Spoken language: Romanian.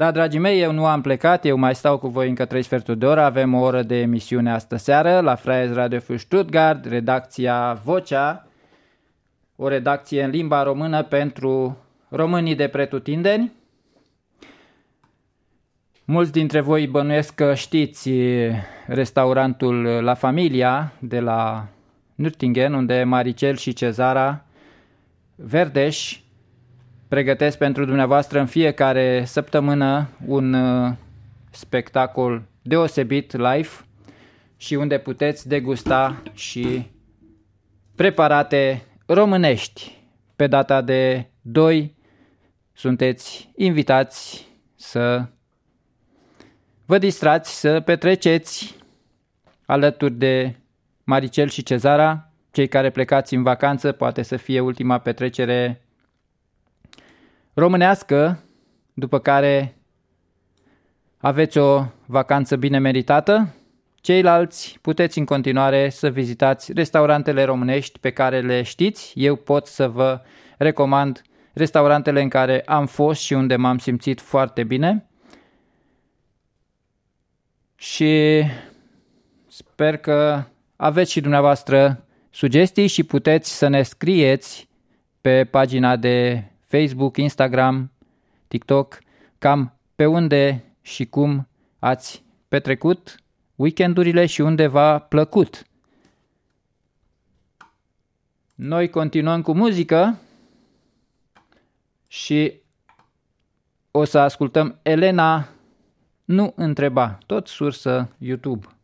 Da, dragii mei, eu nu am plecat, eu mai stau cu voi încă 3 sferturi de oră, avem o oră de emisiune astă seară la Freies Radio für Stuttgart, redacția Vocea, o redacție în limba română pentru românii de pretutindeni. Mulți dintre voi bănuiesc că știți restaurantul La Familia de la Nürtingen, unde Maricel și Cezara Verdeș pregătesc pentru dumneavoastră în fiecare săptămână un spectacol deosebit live și unde puteți degusta și preparate românești. Pe data de 2 sunteți invitați să vă distrați, să petreceți alături de Maricel și Cezara. Cei care plecați în vacanță, poate să fie ultima petrecere românească, după care aveți o vacanță bine meritată. Ceilalți puteți în continuare să vizitați restaurantele românești pe care le știți. Eu pot să vă recomand restaurantele în care am fost și unde m-am simțit foarte bine. Și sper că aveți și dumneavoastră sugestii și puteți să ne scrieți pe pagina de Facebook, Instagram, TikTok, cam pe unde și cum ați petrecut weekendurile și unde v-a plăcut. Noi continuăm cu muzică și o să ascultăm Elena Nu întreba, tot sursă YouTube.